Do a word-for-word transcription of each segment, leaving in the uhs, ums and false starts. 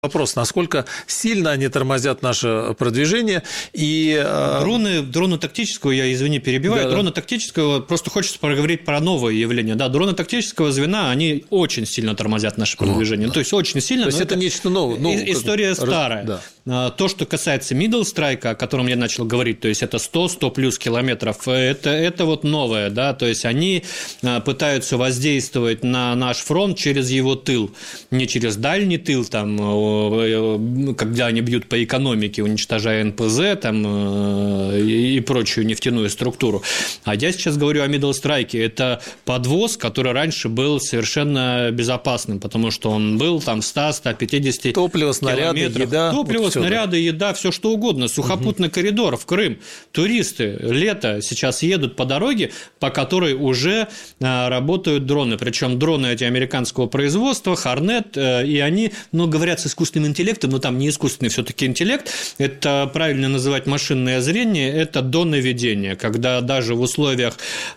Вопрос, насколько сильно они тормозят наше продвижение и... Дроны, дроны тактического, я, извини, перебиваю, да, дроны да. тактического, просто хочется поговорить про новое явление. Да, дроны тактического звена, они очень сильно тормозят наше продвижение. Ну, да. То есть, очень сильно. То есть, это, это нечто новое. Ну, история как... старая. Да. То, что касается middle strike, о котором я начал говорить, то есть, это сто сто плюс километров, это, это вот новое, да, то есть, они пытаются воздействовать на наш фронт через его тыл, не через дальний тыл, там, когда они бьют по экономике, уничтожая эн пэ зэ там, и прочую нефтяную структуру. А я сейчас говорю о middle strike. Это подвоз, который раньше был совершенно безопасным, потому что он был там сто - сто пятьдесят топливо, снаряды, еда. Топливо, вот снаряды, да. еда, все что угодно. Сухопутный угу. коридор в Крым. Туристы лето сейчас едут по дороге, по которой уже работают дроны. Причем дроны эти американского производства, Hornet, и они, ну, говорят с искусственным интеллектом, но там не искусственный все-таки интеллект, это правильно называть машинное зрение, это донаведение, когда даже в условиях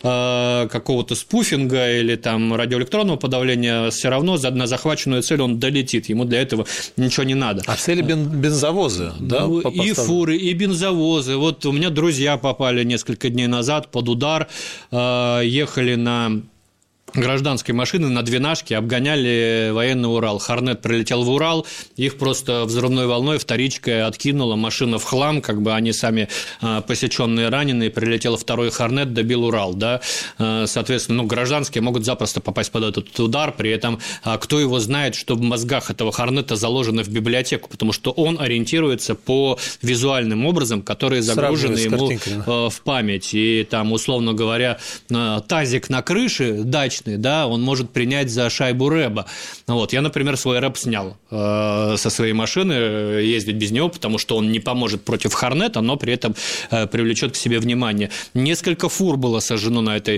э, какого-то спуфинга или там радиоэлектронного подавления все равно на захваченную цель он долетит, ему для этого ничего не надо. А цели бен- бензовозы, да? Ну, и фуры, и бензовозы. Вот у меня друзья попали несколько дней назад под удар, э, ехали на гражданской машины на двенашке, обгоняли военный Урал. Хорнет прилетел в Урал, их просто взрывной волной вторичкой откинула, машина в хлам, как бы они сами посеченные, раненые, прилетел второй Хорнет, добил Урал, да, соответственно, ну, гражданские могут запросто попасть под этот удар, при этом кто его знает, что в мозгах этого Хорнета заложено в библиотеку, потому что он ориентируется по визуальным образам, которые загружены ему в память, и там, условно говоря, тазик на крыше дачный, да, он может принять за шайбу рэба. Вот. Я, например, свой рэб снял э, со своей машины, ездить без него, потому что он не поможет против Хорнета, но при этом э, привлечет к себе внимание. Несколько фур было сожжено на этой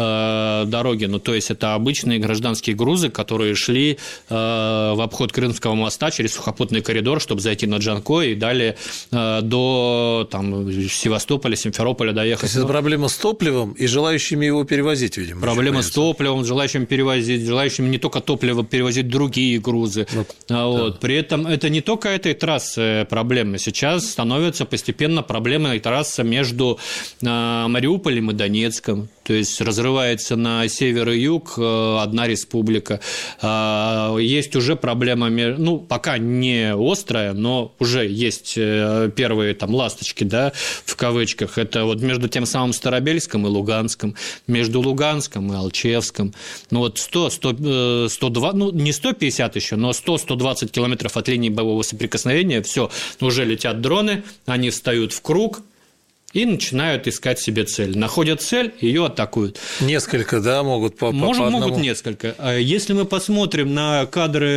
э, дороге, ну, то есть, это обычные гражданские грузы, которые шли э, в обход Крымского моста через сухопутный коридор, чтобы зайти на Джанкой и далее э, до там, Севастополя, Симферополя доехать. То есть, это проблема с топливом и желающими его перевозить, видимо. Проблема с топливом, желающим перевозить, желающим не только топливо перевозить, другие грузы. Вот, вот. Да. При этом это не только этой трассы проблема. Сейчас становится постепенно проблемой трасса между Мариуполем и Донецком. То есть, разрывается на север и юг одна республика. Есть уже проблема, ну, пока не острая, но уже есть первые там ласточки, да, в кавычках. Это вот между тем самым Старобельском и Луганском, между Луганском и Алчевском. Ну, вот сто, сто, сто два, ну, не сто пятьдесят еще, но сто - сто двадцать километров от линии боевого соприкосновения, все, уже летят дроны, они встают в круг и начинают искать себе цель. Находят цель, ее атакуют. Несколько, да, могут по, Может, по могут несколько. Если мы посмотрим на кадры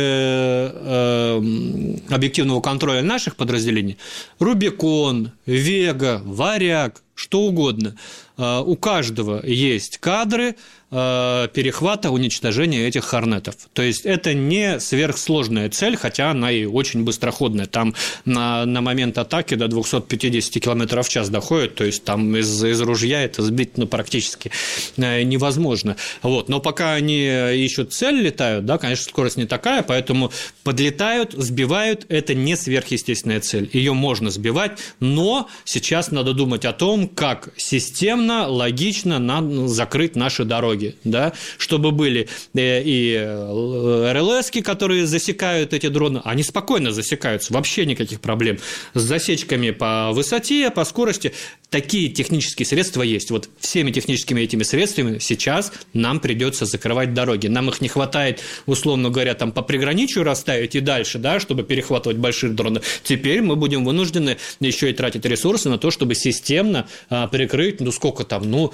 э, объективного контроля наших подразделений, Рубикон, Вега, Варяг, что угодно, э, у каждого есть кадры перехвата, уничтожения этих хорнетов. То есть, это не сверхсложная цель, хотя она и очень быстроходная. Там на, на момент атаки до двести пятьдесят километров в час доходит, то есть, там из, из ружья это сбить ну, практически невозможно. Вот. Но пока они ищут цель, летают, да, конечно, скорость не такая, поэтому подлетают, сбивают, это не сверхъестественная цель. Ее можно сбивать, но сейчас надо думать о том, как системно, логично надо закрыть наши дороги. Да, чтобы были и эр эл эски, которые засекают эти дроны, они спокойно засекаются, вообще никаких проблем с засечками по высоте, по скорости. Такие технические средства есть. Вот всеми техническими этими средствами сейчас нам придется закрывать дороги. Нам их не хватает, условно говоря, там по приграничью расставить и дальше, да, чтобы перехватывать большие дроны. Теперь мы будем вынуждены еще и тратить ресурсы на то, чтобы системно прикрыть, ну сколько там, ну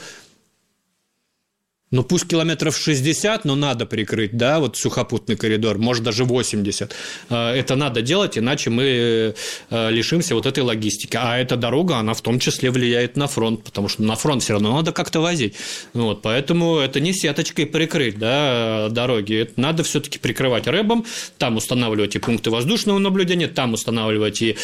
Ну, пусть километров шестьдесят, но надо прикрыть, да, вот сухопутный коридор, может, даже восемьдесят. Это надо делать, иначе мы лишимся вот этой логистики. А эта дорога, она в том числе влияет на фронт, потому что на фронт все равно надо как-то возить. Вот, поэтому это не сеточкой прикрыть, да, дороги. Это надо все-таки прикрывать рэбом, там устанавливать и пункты воздушного наблюдения, там устанавливать и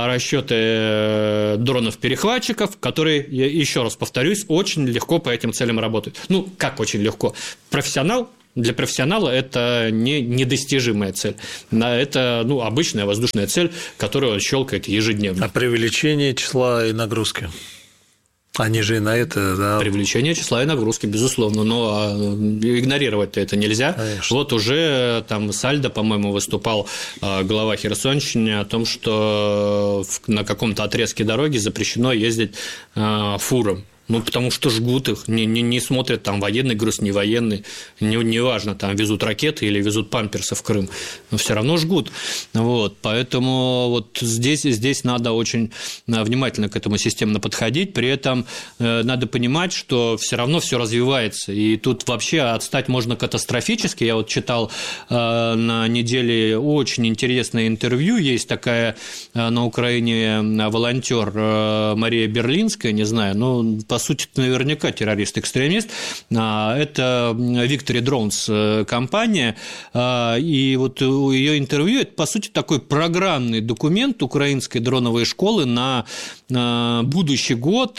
расчеты дронов-перехватчиков, которые, еще раз повторюсь, очень легко по этим целям работают. Ну, как очень легко. Профессионал Для профессионала это не, недостижимая цель. Это ну, обычная воздушная цель, которую он щелкает ежедневно. А привлечение числа и нагрузки? Они же и на это, да. Привлечение числа и нагрузки, безусловно, но игнорировать-то это нельзя. Конечно. Вот уже там Сальдо, по-моему, выступал глава Херсонщины о том, что на каком-то отрезке дороги запрещено ездить фурам. Ну, потому что жгут их, не, не, не смотрят, там, военный груз, не военный, не, не важно, там, везут ракеты или везут памперсы в Крым, но все равно жгут, вот, поэтому вот здесь, здесь надо очень внимательно к этому системно подходить, при этом надо понимать, что все равно все развивается, и тут вообще отстать можно катастрофически. Я вот читал на неделе очень интересное интервью, есть такая на Украине волонтер Мария Берлинская, не знаю, ну, по сути, наверняка террорист-экстремист. Это Victory Drones компания, и вот ее интервью – это, по сути, такой программный документ украинской дроновой школы на будущий год,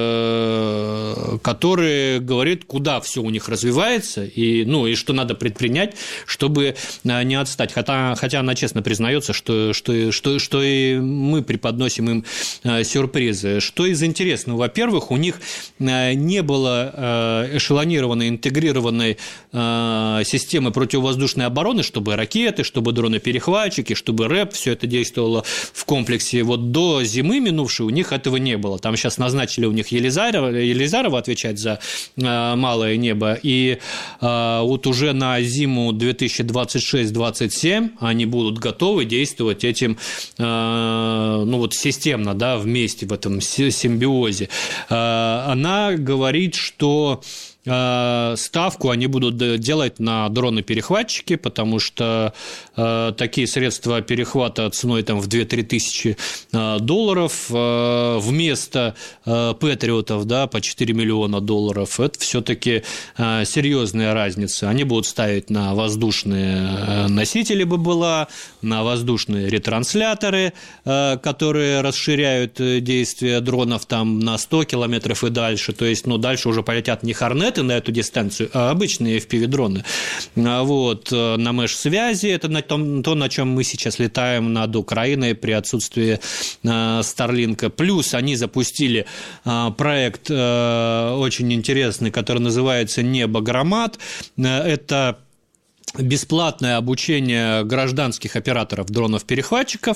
который говорит, куда все у них развивается, и, ну, и что надо предпринять, чтобы не отстать. Хотя, хотя она честно признается, что, что, что, что и мы преподносим им сюрпризы. Что из интересного? Во-первых, у них не было эшелонированной, интегрированной системы противовоздушной обороны, чтобы ракеты, чтобы дроны-перехватчики, чтобы рэп, все это действовало в комплексе. Вот до зимы минувшей у них этого не было. Там сейчас назначили у них Елизарова, Елизарова отвечать за малое небо, и вот уже на зиму две тысячи двадцать шесть - двадцать семь они будут готовы действовать этим, ну вот системно, да, вместе в этом симбиозе. Она говорит, что ставку они будут делать на дроны-перехватчики, потому что э, такие средства перехвата ценой там, в две-три тысячи долларов э, вместо э, патриотов, да, по четыре миллиона долларов, это все-таки э, серьезная разница. Они будут ставить на воздушные носители БПЛА, на воздушные ретрансляторы, э, которые расширяют действие дронов там, на сто километров и дальше, то есть ну, дальше уже полетят не хорнеты на эту дистанцию, а обычные эф пи ви-дроны. Вот, на меш-связи, это на том, то, на чем мы сейчас летаем над Украиной при отсутствии Старлинка. Плюс они запустили проект очень интересный, который называется «Небо Громад». Это бесплатное обучение гражданских операторов дронов-перехватчиков,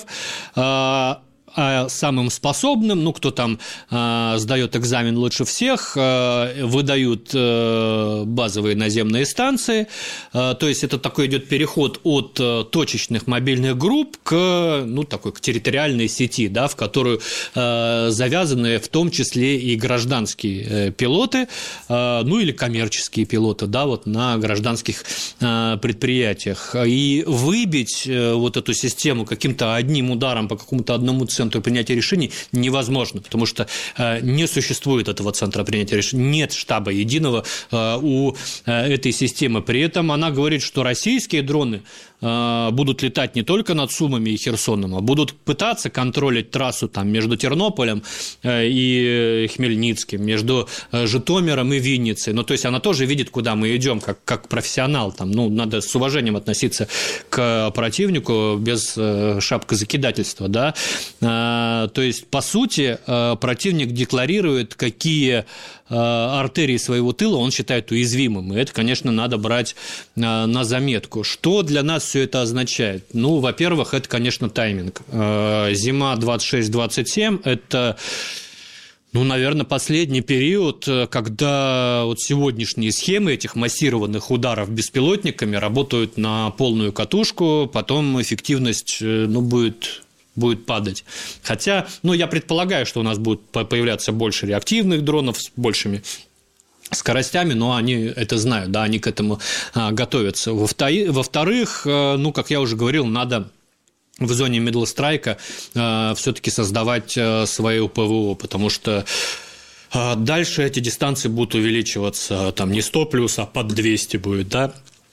а самым способным, ну, кто там э, сдает экзамен лучше всех, э, выдают э, базовые наземные станции, э, то есть это такой идет переход от э, точечных мобильных групп к, ну, такой, к территориальной сети, да, в которую э, завязаны в том числе и гражданские э, пилоты, э, ну, или коммерческие пилоты, да, вот на гражданских э, предприятиях. И выбить э, вот эту систему каким-то одним ударом по какому-то одному центру принятия решений невозможно, потому что э, не существует этого центра принятия решений, нет штаба единого э, у э, этой системы. При этом она говорит, что российские дроны э, будут летать не только над Сумами и Херсоном, а будут пытаться контролить трассу там, между Тернополем э, и Хмельницким, между э, Житомиром и Винницей. Ну, то есть она тоже видит, куда мы идем, как, как профессионал. Там, ну, надо с уважением относиться к противнику без э, шапкозакидательства, да. То есть, по сути, противник декларирует, какие артерии своего тыла он считает уязвимым, и это, конечно, надо брать на заметку. Что для нас все это означает? Ну, во-первых, это, конечно, тайминг. Зима двадцать шесть - двадцать семь – это... Ну, наверное, последний период, когда вот сегодняшние схемы этих массированных ударов беспилотниками работают на полную катушку, потом эффективность, ну, будет... будет падать. Хотя, ну, я предполагаю, что у нас будет появляться больше реактивных дронов с большими скоростями, но они это знают, да, они к этому а, готовятся. Во-вторых, ну, как я уже говорил, надо в зоне middle strike а, все-таки создавать а, свое ПВО, потому что а, дальше эти дистанции будут увеличиваться там не сто плюс, а под двести будет, да.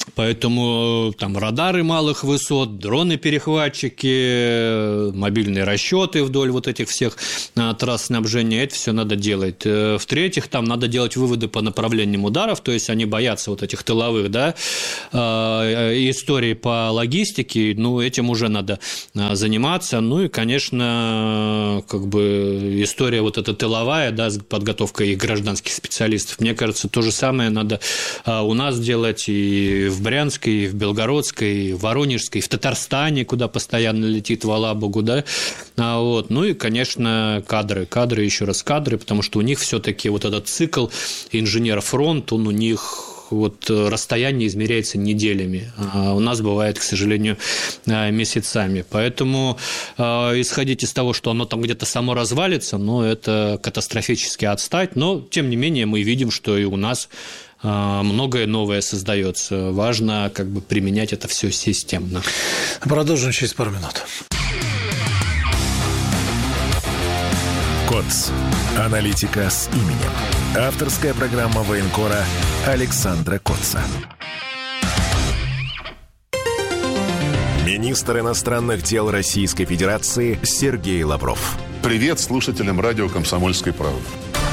Поэтому там радары малых высот, дроны-перехватчики, мобильные расчеты вдоль вот этих всех трасс снабжения, это все надо делать. В-третьих, там надо делать выводы по направлениям ударов, то есть они боятся вот этих тыловых, да, историй по логистике, ну, этим уже надо заниматься. Ну и, конечно, как бы история вот эта тыловая, да, подготовка их гражданских специалистов, мне кажется, то же самое надо у нас делать и в Брянской, и в Белгородской, и в Воронежской, и в Татарстане, куда постоянно летит в Алабугу, да, а вот, ну и, конечно, кадры, кадры, еще раз кадры, потому что у них все-таки вот этот цикл инженер-фронт, он у них вот расстояние измеряется неделями, а у нас бывает, к сожалению, месяцами. Поэтому исходить из того, что оно там где-то само развалится, ну, это катастрофически отстать, но, тем не менее, мы видим, что и у нас многое новое создается. Важно как бы применять это все системно. Продолжим через пару минут. КОЦ. Аналитика с именем. Авторская программа военкора Александра Коца. Министр иностранных дел Российской Федерации Сергей Лавров. Привет слушателям радио «Комсомольской правды».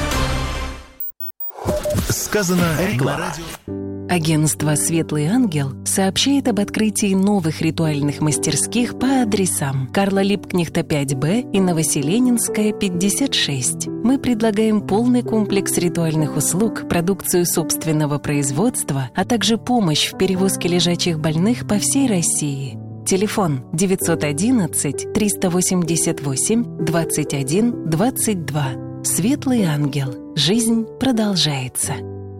Сказано реклама. Агентство «Светлый ангел» сообщает об открытии новых ритуальных мастерских по адресам Карла Липкнехта пять бэ и Новоселенинская, пятьдесят шесть. Мы предлагаем полный комплекс ритуальных услуг, продукцию собственного производства, а также помощь в перевозке лежачих больных по всей России. Телефон девятьсот одиннадцать триста восемьдесят восемь двадцать один двадцать два. «Светлый ангел». Жизнь продолжается.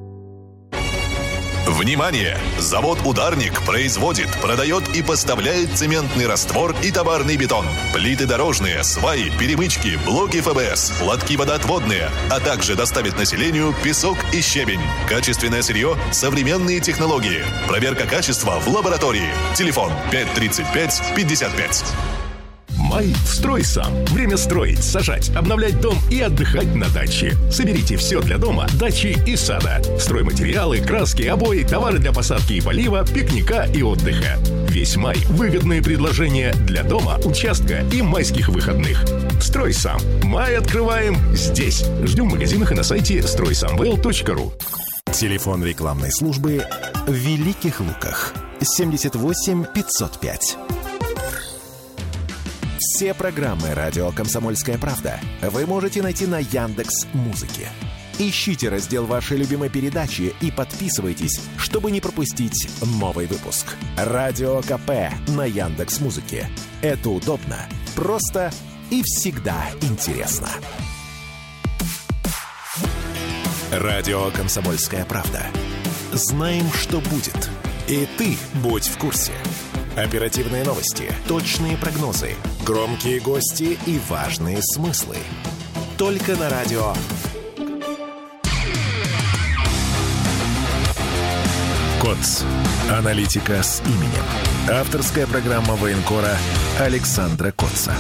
Внимание! Завод «Ударник» производит, продает и поставляет цементный раствор и товарный бетон, плиты дорожные, сваи, перемычки, блоки эф бэ эс, лотки водоотводные, а также доставит населению песок и щебень. Качественное сырье, современные технологии. Проверка качества в лаборатории. Телефон пять тридцать пять пятьдесят пять. Май «Строй сам». Время строить, сажать, обновлять дом и отдыхать на даче. Соберите все для дома, дачи и сада. Стройматериалы, краски, обои, товары для посадки и полива, пикника и отдыха. Весь май – выгодные предложения для дома, участка и майских выходных. «Строй сам». Май открываем здесь. Ждем в магазинах и на сайте строй самвел точка ру. Телефон рекламной службы в Великих Луках. семьдесят восемь пятьсот пять. Все программы «Радио Комсомольская правда» вы можете найти на Яндекс.Музыке. Ищите раздел вашей любимой передачи и подписывайтесь, чтобы не пропустить новый выпуск. Радио КП на Яндекс.Музыке. Это удобно, просто и всегда интересно. Радио «Комсомольская правда». Знаем, что будет. И ты будь в курсе. Оперативные новости, точные прогнозы, громкие гости и важные смыслы. Только на радио КОЦ. Аналитика с именем. Авторская программа военкора Александра Коца.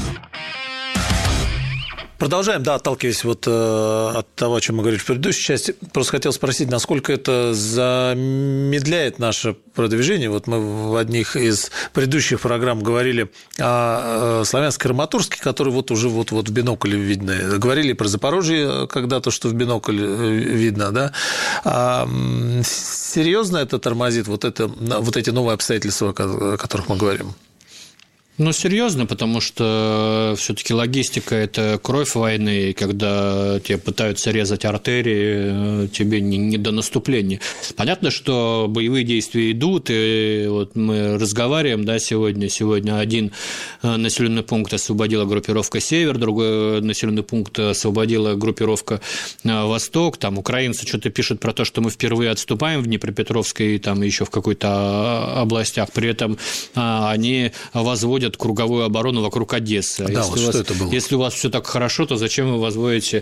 Продолжаем, да, отталкиваясь вот э, от того, о чем мы говорили в предыдущей части. Просто хотел спросить, насколько это замедляет наше продвижение. Вот мы в одних из предыдущих программ говорили о Славянско-Краматорске, который вот уже вот-вот в бинокле видно. Говорили про Запорожье когда-то, что в бинокль видно, да. А серьезно это тормозит вот, это, вот эти новые обстоятельства, о которых мы говорим? Ну, серьезно, потому что все-таки логистика – это кровь войны, и когда тебе пытаются резать артерии, тебе не, не до наступления. Понятно, что боевые действия идут, и вот мы разговариваем, да, сегодня. Сегодня один населенный пункт освободила группировка «Север», другой населенный пункт освободила группировка «Восток». Там украинцы что-то пишут про то, что мы впервые отступаем в Днепропетровской и там еще в какой-то областях. При этом они возводят проводят круговую оборону вокруг Одессы. Да, если, вот у вас, что это было? если у вас все так хорошо, то зачем вы возводите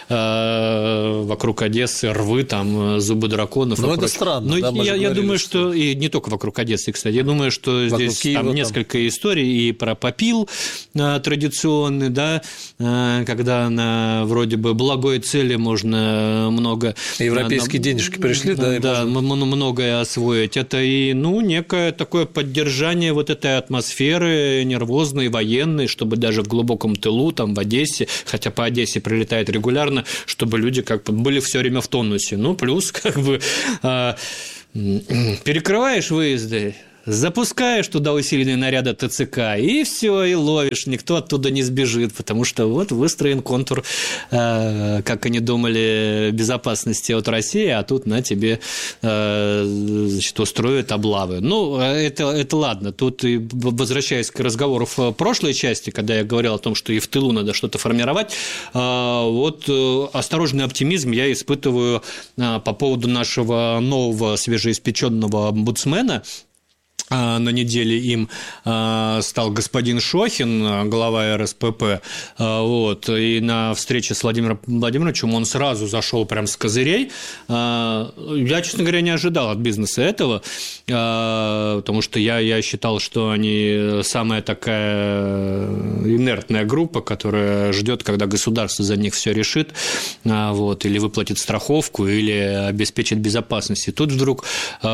э, вокруг Одессы рвы, там, зубы драконов? Ну, это странно. Но да, я, я думаю, что... что и не только вокруг Одессы, кстати. Я думаю, что вокруг здесь Киева, там несколько там... историй и про попил э, традиционный, да, э, когда на вроде бы благой цели можно много... Европейские на, денежки пришли, да? Да, можно... многое освоить. Это и, ну, некое такое поддержание вот этой атмосферы нервозной, военной, чтобы даже в глубоком тылу, там, в Одессе, хотя по Одессе прилетает регулярно, чтобы люди как бы были все время в тонусе. Ну, плюс, как бы, э, перекрываешь выезды, запускаешь туда усиленные наряды ТЦК, и все, и ловишь, никто оттуда не сбежит, потому что вот выстроен контур, э, как они думали, безопасности от России, а тут на тебе э, значит, устроят облавы. Ну, это, это ладно, тут, и возвращаясь к разговору в прошлой части, когда я говорил о том, что и в тылу надо что-то формировать, э, вот э, осторожный оптимизм я испытываю э, по поводу нашего нового свежеиспеченного омбудсмена. На неделе им стал господин Шохин, глава эр эс пэ пэ, вот, и на встрече с Владимиром Владимировичем он сразу зашел прям с козырей. Я, честно говоря, не ожидал от бизнеса этого, потому что я, я считал, что они самая такая инертная группа, которая ждет, когда государство за них все решит, вот, или выплатит страховку, или обеспечит безопасность. И тут вдруг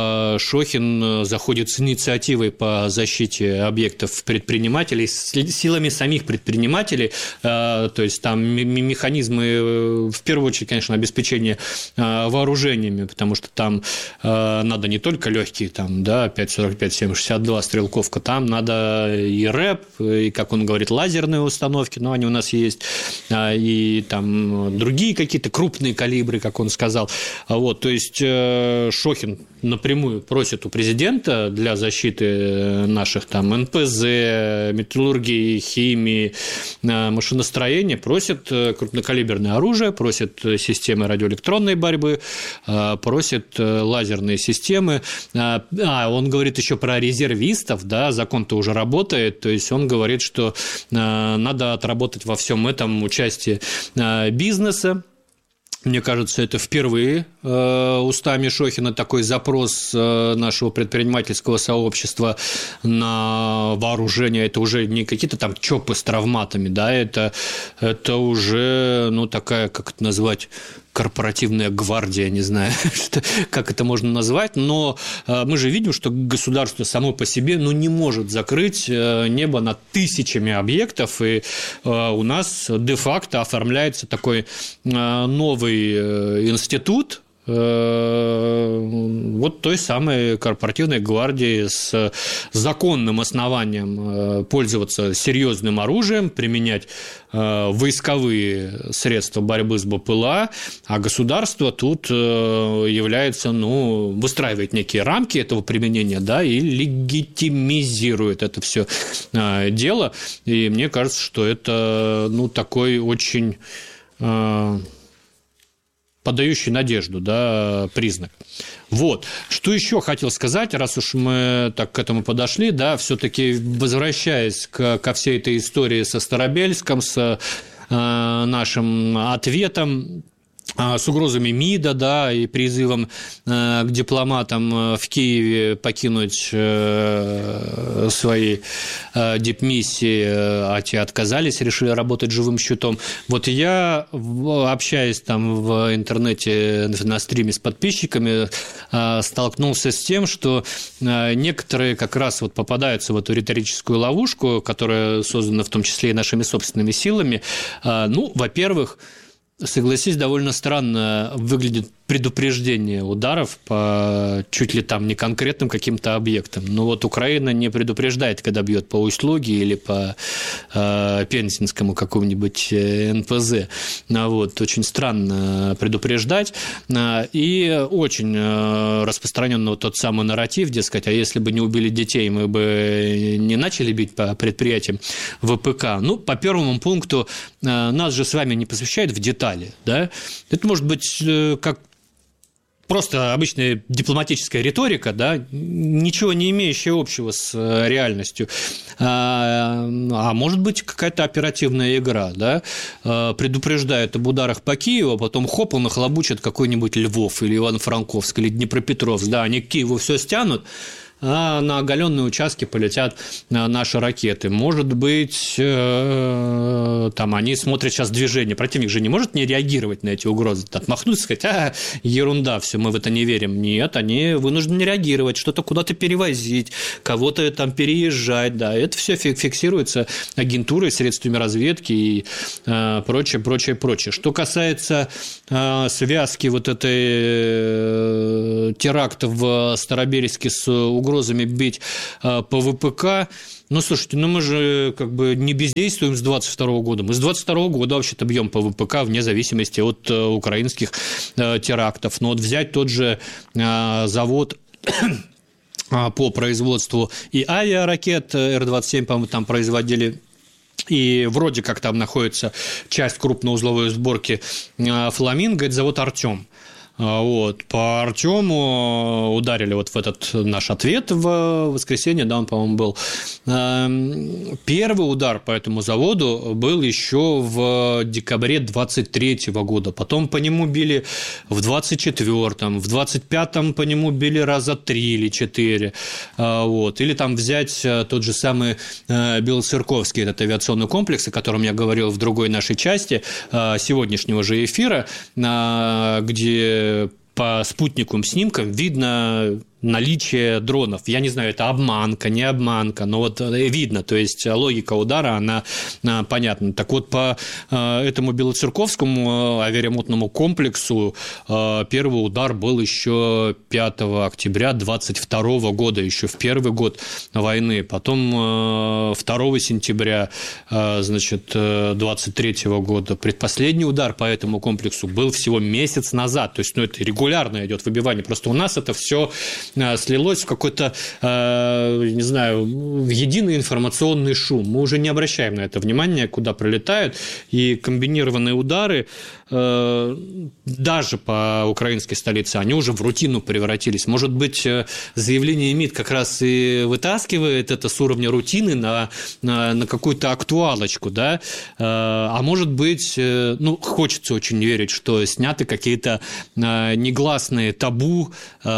Шохин заходит с инициативой инициативой по защите объектов предпринимателей силами самих предпринимателей, то есть там механизмы, в первую очередь, конечно, обеспечения вооружениями, потому что там надо не только легкие, там, да, пять сорок пять семь шестьдесят два стрелковка, там надо и рэп, и, как он говорит, лазерные установки, но они у нас есть, и там другие какие-то крупные калибры, как он сказал. Вот, то есть Шохин напрямую просит у президента для защиты наших там эн пэ зэ, металлургии, химии, машиностроения, просит крупнокалиберное оружие, просит системы радиоэлектронной борьбы, просит лазерные системы. А, он говорит еще про резервистов, да, закон-то уже работает, то есть он говорит, что надо отработать во всем этом участие бизнеса. Мне кажется, это впервые э, устами Шохина такой запрос э, нашего предпринимательского сообщества на вооружение. Это уже не какие-то там ЧОПы с травматами, да, это, это уже, ну, такая, как это назвать, корпоративная гвардия, не знаю, как это можно назвать, но мы же видим, что государство само по себе, ну, не может закрыть небо над тысячами объектов, и у нас де-факто оформляется такой новый институт, вот той самой корпоративной гвардии с законным основанием пользоваться серьезным оружием, применять войсковые средства борьбы с бэ пэ эл а, а государство тут является, ну, выстраивает некие рамки этого применения, да, и легитимизирует это все дело, и мне кажется, что это, ну, такой очень подающий надежду, да, признак. Вот. Что еще хотел сказать, раз уж мы так к этому подошли, да, все-таки возвращаясь к, ко всей этой истории со Старобельском, с э, нашим ответом, с угрозами МИДа, да, и призывом э, к дипломатам в Киеве покинуть э, свои э, дипмиссии, а те отказались, решили работать живым щитом. Вот я, общаясь там в интернете на стриме с подписчиками, э, столкнулся с тем, что э, некоторые как раз вот попадаются в эту риторическую ловушку, которая создана в том числе и нашими собственными силами. Э, ну, во-первых, согласись, довольно странно выглядит предупреждение ударов по чуть ли там не конкретным каким-то объектам. Но вот Украина не предупреждает, когда бьет по Усть-Луге или по э, Пензенскому какому-нибудь эн пэ зэ. Вот, очень странно предупреждать. И очень распространен вот тот самый нарратив, дескать, а если бы не убили детей, мы бы не начали бить по предприятиям вэ пэ ка. Ну, по первому пункту, нас же с вами не посвящают в детали, да? Это может быть как просто обычная дипломатическая риторика, да, ничего не имеющая общего с реальностью. А, а может быть, какая-то оперативная игра, да, предупреждает об ударах по Киеву, а потом хоп, он нахлобучит какой-нибудь Львов или Ивано-Франковск или Днепропетровск, да, они к Киеву все стянут, а на оголенные участки полетят наши ракеты. Может быть, там они смотрят сейчас движение. Противник же не может не реагировать на эти угрозы, отмахнуться, сказать, а, ерунда, все, мы в это не верим. Нет, они вынуждены реагировать, что-то куда-то перевозить, кого-то там переезжать, да, это все фиксируется агентурой, средствами разведки и прочее, прочее, прочее. Что касается связки вот этой теракта в Старобельске с угрозой угрозами бить по ВПК. Ну, слушайте, ну мы же как бы не бездействуем с двадцать второго года. Мы с двадцать второго года вообще-то бьем по ВПК вне зависимости от украинских терактов. Но вот взять тот же завод по производству и авиаракет Эр двадцать семь, по-моему, там производили. И вроде как там находится часть крупноузловой сборки «Фламинго», это завод «Артем». Вот. По Артему ударили вот в этот наш ответ в воскресенье, да, он, по-моему, был. Первый удар по этому заводу был еще в декабре двадцать третьего года. Потом по нему били в двадцать четвёртом, в двадцать пятом по нему били раза три или четыре. Вот. Или там взять тот же самый Белоцерковский, этот авиационный комплекс, о котором я говорил в другой нашей части сегодняшнего же эфира, где по спутниковым снимкам видно наличие дронов. Я не знаю, это обманка, не обманка, но вот видно, то есть логика удара, она понятна. Так вот, по этому Белоцерковскому авиаремонтному комплексу первый удар был еще пятого октября двадцать второго года, еще в первый год войны. Потом второго сентября, значит, двадцать третьего года. Предпоследний удар по этому комплексу был всего месяц назад. То есть, ну, это регулярно идет выбивание. Просто у нас это все слилось в какой-то, не знаю, в единый информационный шум. Мы уже не обращаем на это внимания, куда прилетают, и комбинированные удары даже по украинской столице, они уже в рутину превратились. Может быть, заявление МИД как раз и вытаскивает это с уровня рутины на, на, на какую-то актуалочку, да, а может быть, ну, хочется очень верить, что сняты какие-то негласные табу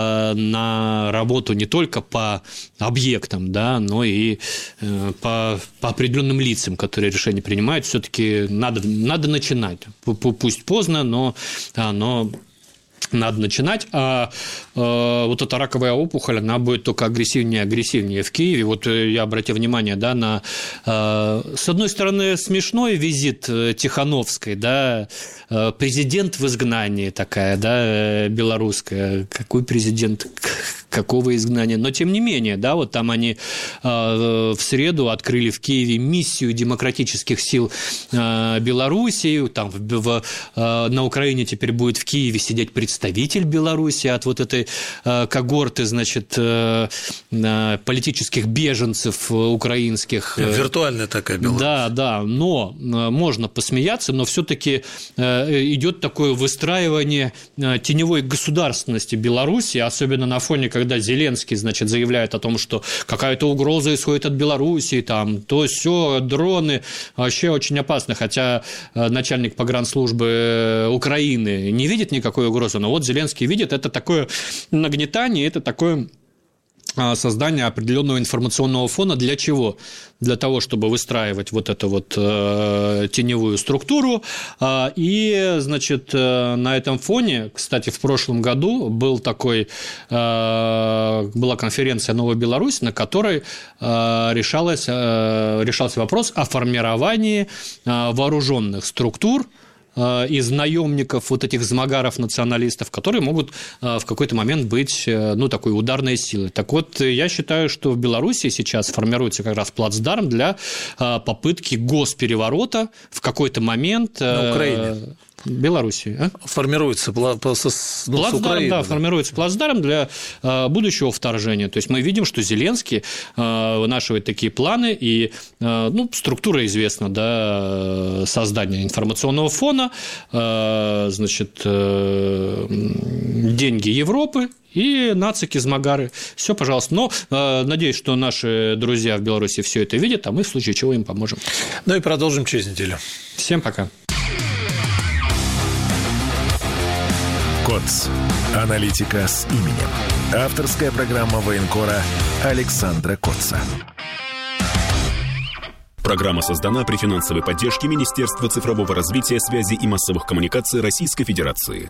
на работу не только по объектам, да, но и по, по определенным лицам, которые решения принимают. Все-таки надо, надо начинать. Пусть поздно, но, но надо начинать, а э, вот эта раковая опухоль, она будет только агрессивнее и агрессивнее в Киеве. Вот я обратил внимание, да, на, э, с одной стороны, смешной визит Тихановской, да, э, президент в изгнании такая, да, белорусская. Какой президент, какого изгнания? Но, тем не менее, да, вот там они э, в среду открыли в Киеве миссию демократических сил э, Белоруссии, там в, в, э, на Украине теперь будет в Киеве сидеть представитель представитель Беларуси от вот этой э, когорты, значит, э, э, политических беженцев украинских. Виртуальная такая Беларусь. Да, да, но э, можно посмеяться, но все-таки э, идет такое выстраивание э, теневой государственности Беларуси, особенно на фоне, когда Зеленский, значит, заявляет о том, что какая-то угроза исходит от Беларуси, там, то все, дроны, вообще очень опасно, хотя э, начальник погранслужбы Украины не видит никакой угрозы, но вот Зеленский видит, это такое нагнетание, это такое создание определенного информационного фона. Для чего? Для того, чтобы выстраивать вот эту вот э, теневую структуру. Э, и, значит, э, на этом фоне, кстати, в прошлом году был такой, э, была конференция «Новая Беларусь», на которой э, решалось, э, решался вопрос о формировании э, вооруженных структур из наемников, вот этих змагаров-националистов, которые могут в какой-то момент быть, ну, такой ударной силой. Так вот, я считаю, что в Беларуси сейчас формируется как раз плацдарм для попытки госпереворота в какой-то момент. На Украине. Белоруссии. А? Формируется пла- по- с, ну, плацдарм, с Украины, да, да, формируется плацдарм для э, будущего вторжения. То есть мы видим, что Зеленский э, вынашивает такие планы, и э, ну, структура известна, да, создание информационного фона, э, значит, э, деньги Европы и нацики-змагары. Все, пожалуйста. Но э, надеюсь, что наши друзья в Беларуси все это видят, а мы в случае чего им поможем. Ну и продолжим через неделю. Всем пока. КОЦ. Аналитика с именем. Авторская программа военкора Александра Котца. Программа создана при финансовой поддержке Министерства цифрового развития, связи и массовых коммуникаций Российской Федерации.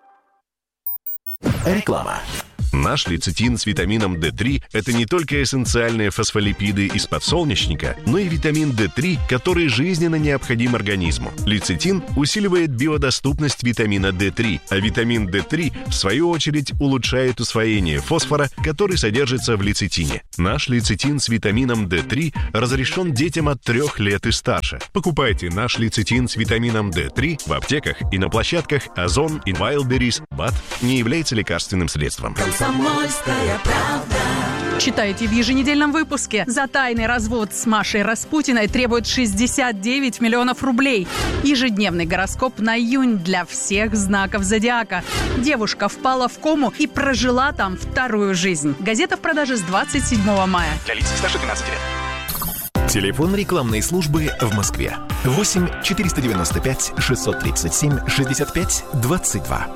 Реклама. Наш лецитин с витамином дэ три – это не только эссенциальные фосфолипиды из подсолнечника, но и витамин дэ три, который жизненно необходим организму. Лецитин усиливает биодоступность витамина дэ три, а витамин дэ три, в свою очередь, улучшает усвоение фосфора, который содержится в лецитине. Наш лецитин с витамином дэ три разрешен детям от трех лет и старше. Покупайте наш лецитин с витамином дэ три в аптеках и на площадках Озон и Wildberries. БАД не является лекарственным средством. Комсомольская правда. Читайте в еженедельном выпуске. За тайный развод с Машей Распутиной требуют шестьдесят девять миллионов рублей. Ежедневный гороскоп на июнь для всех знаков зодиака. Девушка впала в кому и прожила там вторую жизнь. Газета в продаже с двадцать седьмого мая. Для лиц старше двенадцати лет. Телефон рекламной службы в Москве. восемь четыреста девяносто пять шестьсот тридцать семь шестьдесят пять двадцать два.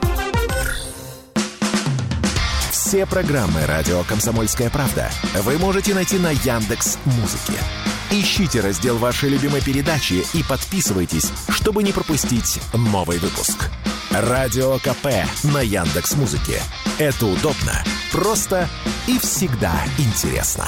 Все программы «Радио Комсомольская правда» вы можете найти на Яндекс.Музыке. Ищите раздел вашей любимой передачи и подписывайтесь, чтобы не пропустить новый выпуск. Радио КП на Яндекс.Музыке. Это удобно, просто и всегда интересно.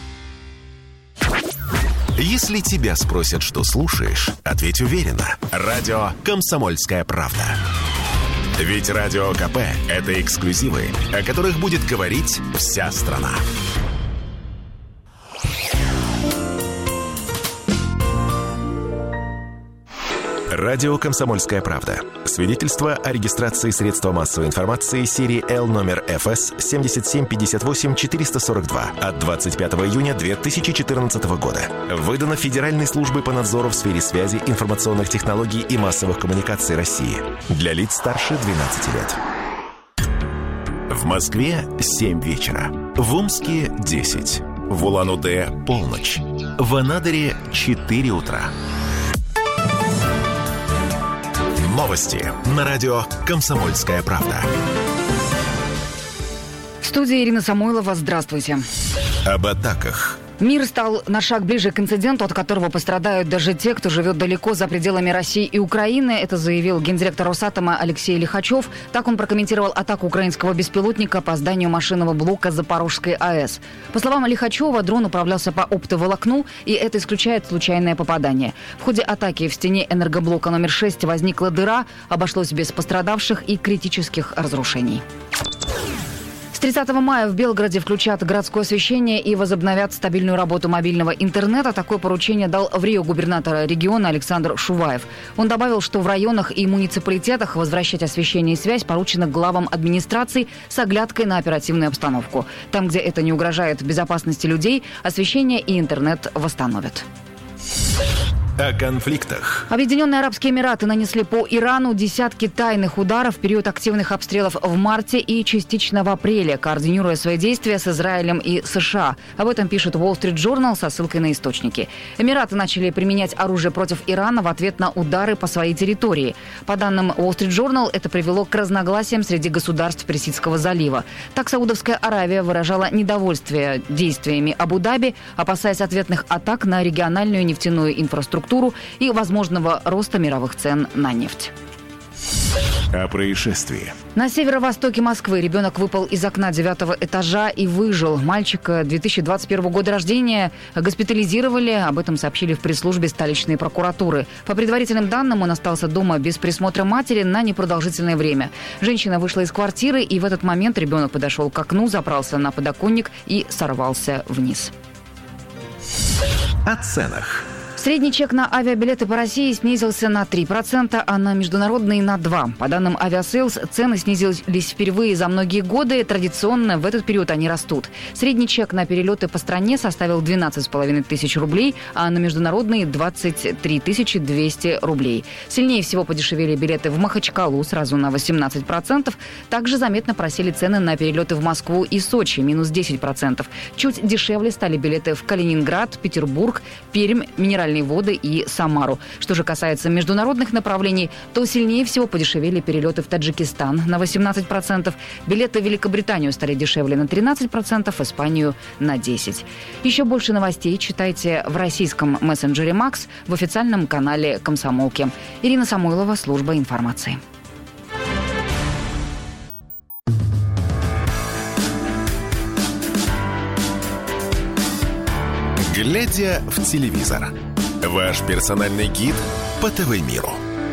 Если тебя спросят, что слушаешь, ответь уверенно. Радио «Комсомольская правда». Ведь Радио КП – это эксклюзивы, о которых будет говорить вся страна. Радио «Комсомольская правда». Свидетельство о регистрации средства массовой информации серии Л номер эф эс семь семь пять восемь четыре сорок два от двадцать пятого июня две тысячи четырнадцатого года. Выдано Федеральной службой по надзору в сфере связи, информационных технологий и массовых коммуникаций России. Для лиц старше двенадцати лет. В Москве семь вечера. В Омске десять. В Улан-Удэ полночь. В Анадыре четыре утра. Новости на радио «Комсомольская правда». В студии Ирина Самойлова. Здравствуйте. Об атаках. Мир стал на шаг ближе к инциденту, от которого пострадают даже те, кто живет далеко за пределами России и Украины. Это заявил гендиректор Росатома Алексей Лихачев. Так он прокомментировал атаку украинского беспилотника по зданию машинного блока Запорожской АЭС. По словам Лихачева, дрон управлялся по оптоволокну, и это исключает случайное попадание. В ходе атаки в стене энергоблока номер шесть возникла дыра, обошлось без пострадавших и критических разрушений. С тридцатого мая в Белгороде включат городское освещение и возобновят стабильную работу мобильного интернета. Такое поручение дал в Рио губернатор региона Александр Шуваев. Он добавил, что в районах и муниципалитетах возвращать освещение и связь поручено главам администраций с оглядкой на оперативную обстановку. Там, где это не угрожает безопасности людей, освещение и интернет восстановят. О конфликтах. Объединенные Арабские Эмираты нанесли по Ирану десятки тайных ударов в период активных обстрелов в марте и частично в апреле, координируя свои действия с Израилем и США. Об этом пишет Wall Street Journal со ссылкой на источники. Эмираты начали применять оружие против Ирана в ответ на удары по своей территории. По данным Wall Street Journal, это привело к разногласиям среди государств Персидского залива. Так Саудовская Аравия выражала недовольствие действиями Абу-Даби, опасаясь ответных атак на региональную нефтяную инфраструктуру и возможного роста мировых цен на нефть. О происшествии. На северо-востоке Москвы ребенок выпал из окна девятого этажа и выжил. Мальчика две тысячи двадцать первого года рождения госпитализировали. Об этом сообщили в пресс-службе столичной прокуратуры. По предварительным данным, он остался дома без присмотра матери на непродолжительное время. Женщина вышла из квартиры, и в этот момент ребенок подошел к окну, забрался на подоконник и сорвался вниз. О ценах. Средний чек на авиабилеты по России снизился на три процента, а на международные на два процента. По данным Авиасейлс, цены снизились впервые за многие годы. Традиционно в этот период они растут. Средний чек на перелеты по стране составил двенадцать с половиной тысяч рублей, а на международные двадцать три тысячи двести рублей. Сильнее всего подешевели билеты в Махачкалу, сразу на восемнадцать процентов. Также заметно просели цены на перелеты в Москву и Сочи, минус десять процентов. Чуть дешевле стали билеты в Калининград, Петербург, Пермь, Минеральные воды и Самару. Что же касается международных направлений, то сильнее всего подешевели перелеты в Таджикистан на восемнадцать процентов. Билеты в Великобританию стали дешевле на тринадцать процентов, Испанию на десять процентов. Еще больше новостей читайте в российском мессенджере Макс, в официальном канале «Комсомолки». Ирина Самойлова, служба информации. Глядя в телевизор. Ваш персональный гид по ТВ-миру.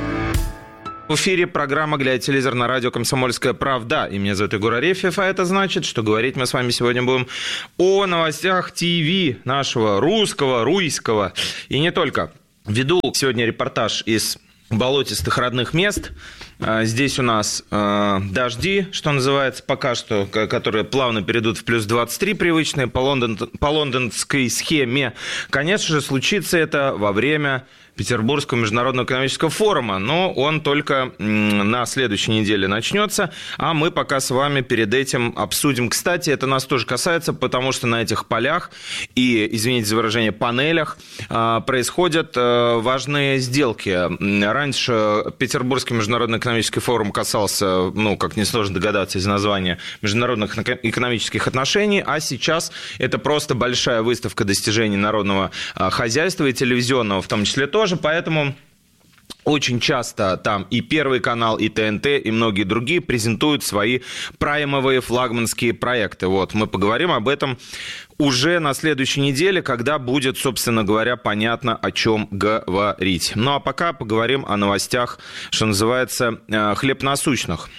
В эфире программа «Глядя телевизор» на радио «Комсомольская правда». И меня зовут Егор Арефьев, а это значит, что говорить мы с вами сегодня будем о новостях ТВ нашего, русского, руйского. И не только. Веду сегодня репортаж из болотистых родных мест. Здесь у нас э, дожди, что называется, пока что, которые плавно перейдут в плюс двадцать три, привычные по, лондон, по лондонской схеме. Конечно же, случится это во время Петербургского международного экономического форума, но он только на следующей неделе начнется, а мы пока с вами перед этим обсудим. Кстати, это нас тоже касается, потому что на этих полях и, извините за выражение, панелях происходят важные сделки. Раньше Петербургский международный экономический форум касался, ну, как несложно догадаться из названия, международных экономических отношений, а сейчас это просто большая выставка достижений народного хозяйства и телевизионного в том числе тоже. Поэтому очень часто там и Первый канал, и ТНТ, и многие другие презентуют свои праймовые флагманские проекты. Вот, мы поговорим об этом уже на следующей неделе, когда будет, собственно говоря, понятно, о чем говорить. Ну, а пока поговорим о новостях, что называется, хлеб насущных.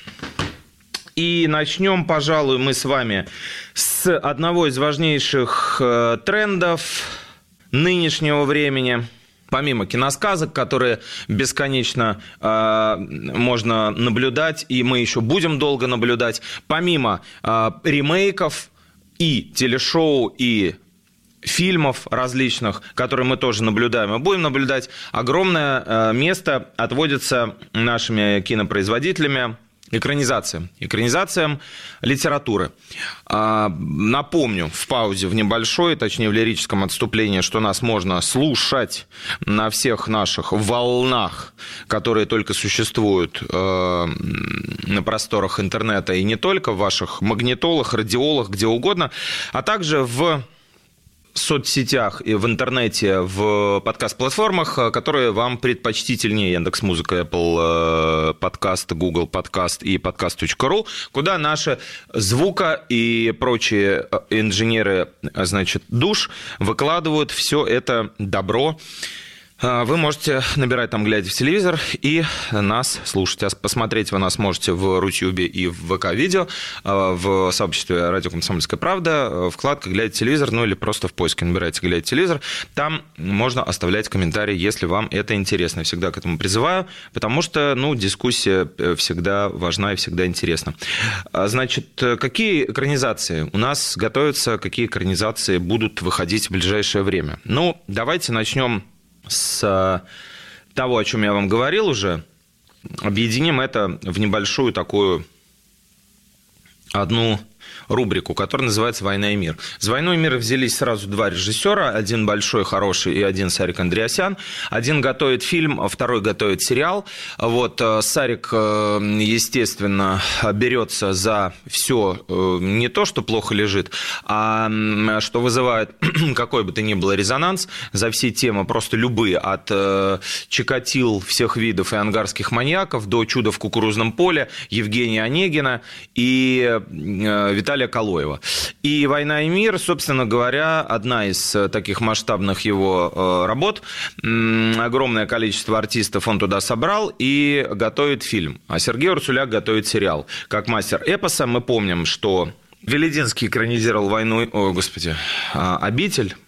И начнем, пожалуй, мы с вами с одного из важнейших трендов нынешнего времени. Помимо киносказок, которые бесконечно э, можно наблюдать, и мы еще будем долго наблюдать, помимо э, ремейков и телешоу, и фильмов различных, которые мы тоже наблюдаем и будем наблюдать, огромное э, место отводится нашими кинопроизводителями экранизациям, экранизациям литературы. Напомню в паузе, в небольшой, точнее в лирическом отступлении, что нас можно слушать на всех наших волнах, которые только существуют на просторах интернета, и не только в ваших магнитолах, радиолах, где угодно, а также в соцсетях и в интернете, в подкаст-платформах, которые вам предпочтительнее: Яндекс.Музыка, Apple подкаст, Google подкаст и подкаст точка ру, куда наши звука и прочие инженеры, значит, душ выкладывают все это добро. Вы можете набирать там, глядя в телевизор, и нас слушать. А посмотреть вы нас можете в Рутюбе и в ВК-видео, в сообществе «Радио Комсомольская правда», вкладка «Глядя телевизор», ну или просто в поиске набирайте «Глядя телевизор». Там можно оставлять комментарии, если вам это интересно. Я всегда к этому призываю, потому что, ну, дискуссия всегда важна и всегда интересна. Значит, какие экранизации у нас готовятся, какие экранизации будут выходить в ближайшее время? Ну, давайте начнем с того, о чем я вам говорил уже. Объединим это в небольшую такую одну рубрику, которая называется «Война и мир». За «Войну и мир» взялись сразу два режиссера, один большой, хороший, и один Сарик Андреасян. Один готовит фильм, а второй готовит сериал. Вот Сарик, естественно, берется за все не то, что плохо лежит, а что вызывает какой бы то ни было резонанс, за все темы, просто любые, от Чикатил всех видов и ангарских маньяков до «Чуда в кукурузном поле», Евгения Онегина и Виталия Калоева. И «Война и мир», собственно говоря, одна из таких масштабных его работ. Огромное количество артистов он туда собрал и готовит фильм. А Сергей Урсуляк готовит сериал. Как мастер эпоса мы помним, что Велединский экранизировал «Войну», о, господи, «Обитель».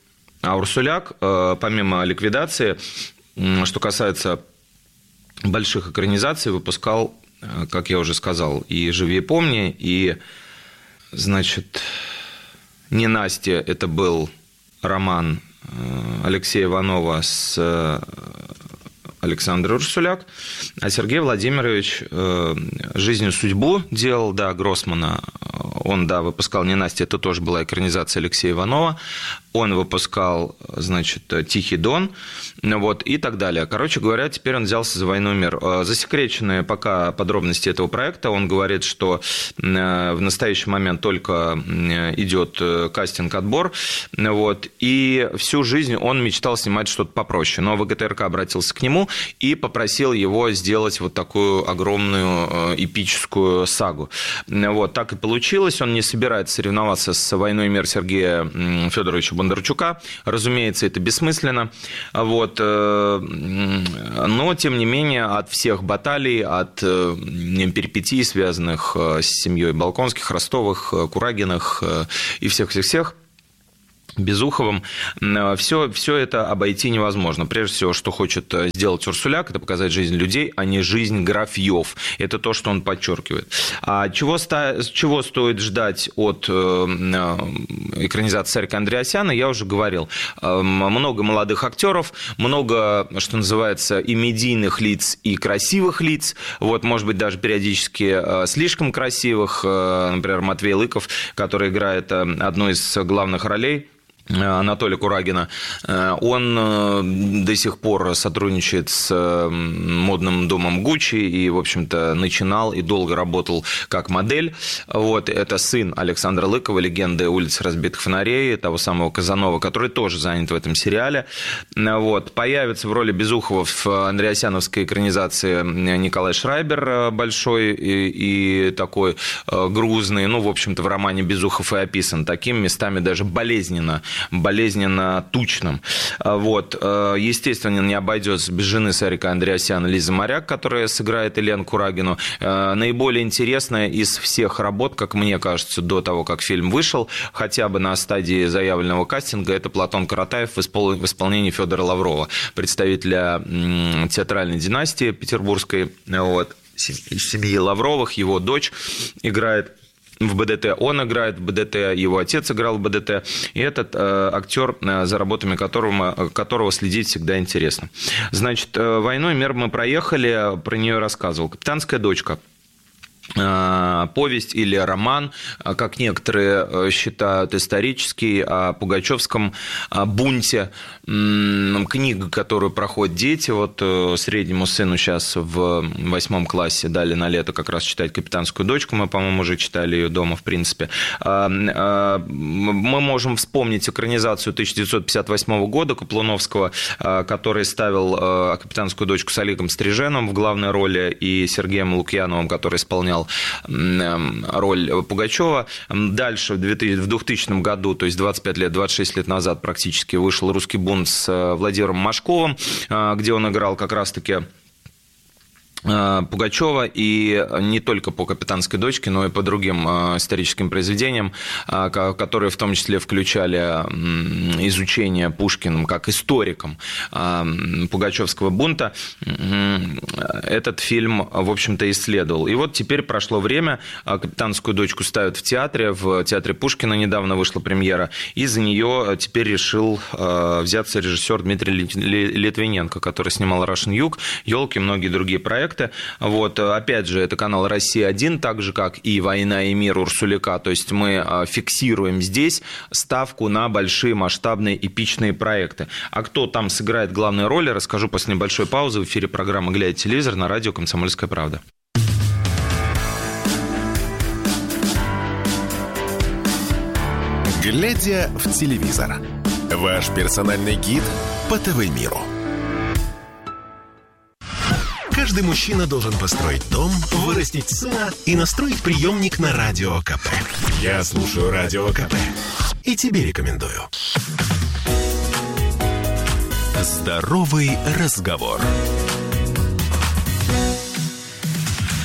А Урсуляк, помимо ликвидации, что касается больших экранизаций, выпускал, как я уже сказал, и «Живи и помни», и, значит, «Ненастье» – это был роман Алексея Иванова с Александрой Урсуляк, а Сергей Владимирович «Жизнь и судьбу» делал, да, Гроссмана. Он, да, выпускал «Ненастье», это тоже была экранизация Алексея Иванова. Он выпускал, значит, «Тихий дон», вот, и так далее. Короче говоря, теперь он взялся за «Войну и мир». Засекреченные пока подробности этого проекта. Он говорит, что в настоящий момент только идет кастинг-отбор, вот, и всю жизнь он мечтал снимать что-то попроще. Но ВГТРК обратился к нему и попросил его сделать вот такую огромную эпическую сагу. Вот, так и получилось. Он не собирается соревноваться с «Войной и мир» Сергея Федоровича Бондарчука. Разумеется, это бессмысленно. Вот. Но, тем не менее, от всех баталий, от перипетий, связанных с семьей Болконских, Ростовых, Курагиных и всех-всех-всех, Безуховым, все, все это обойти невозможно. Прежде всего, что хочет сделать Урсуляк, это показать жизнь людей, а не жизнь графьев. Это то, что он подчеркивает. А чего, чего стоит ждать от экранизации Сарика Андреасяна, я уже говорил. Много молодых актеров, много, что называется, и медийных лиц, и красивых лиц. Вот, может быть, даже периодически слишком красивых. Например, Матвей Лыков, который играет одну из главных ролей, Анатолия Курагина, он до сих пор сотрудничает с модным домом Гуччи и, в общем-то, начинал и долго работал как модель. Вот. Это сын Александра Лыкова, легенды «Улицы разбитых фонарей», того самого Казанова, который тоже занят в этом сериале. Вот. Появится в роли Безухова в андреасяновской экранизации Николай Шрайбер, большой и, и такой грузный. Ну, в общем-то, в романе Безухов и описан таким, местами даже болезненно болезненно тучным. Вот. Естественно, не обойдется без жены Сарика Андреасяна Лизы Моряк, которая сыграет Елену Курагину. Наиболее интересная из всех работ, как мне кажется, до того, как фильм вышел, хотя бы на стадии заявленного кастинга, это Платон Каратаев в исполнении Федора Лаврова, представителя театральной династии петербургской, вот, семьи Лавровых. Его дочь играет в БДТ, он играет в БДТ, его отец играл в БДТ, и этот э, актер, э, за работами которого, которого следить всегда интересно. Значит, э, «Войну и мир» мы проехали, про нее рассказывал. «Капитанская дочка». Повесть или роман, как некоторые считают, исторический, о пугачевском бунте. Книга, которую проходят дети. Вот среднему сыну сейчас в восьмом классе дали на лето как раз читать «Капитанскую дочку». Мы, по-моему, уже читали ее дома, в принципе. Мы можем вспомнить экранизацию тысяча девятьсот пятьдесят восьмого года Каплуновского, который ставил «Капитанскую дочку» с Олегом Стриженом в главной роли и Сергеем Лукьяновым, который исполнял роль Пугачева. Дальше, в двухтысячном году, то есть двадцать пять лет, двадцать шесть лет назад практически, вышел «Русский бунт» с Владимиром Машковым, где он играл как раз-таки Пугачева, и не только по «Капитанской дочке», но и по другим историческим произведениям, которые в том числе включали изучение Пушкиным как историком пугачевского бунта. Этот фильм, в общем-то, исследовал. И вот теперь прошло время, «Капитанскую дочку» ставят в театре, в театре Пушкина недавно вышла премьера, и за нее теперь решил взяться режиссер Дмитрий Литвиненко, который снимал «Russian Юг», «Елки» и многие другие проекты. Вот, опять же, это канал «Россия один», так же, как и «Война и мир» Урсуляка. То есть мы фиксируем здесь ставку на большие масштабные эпичные проекты. А кто там сыграет главные роли, расскажу после небольшой паузы в эфире программы «Глядя телевизор» на радио «Комсомольская правда». «Глядя в телевизор» – ваш персональный гид по ТВ-миру. Каждый мужчина должен построить дом, вырастить сына и настроить приемник на Радио КП. Я слушаю Радио КП и тебе рекомендую. Здоровый разговор.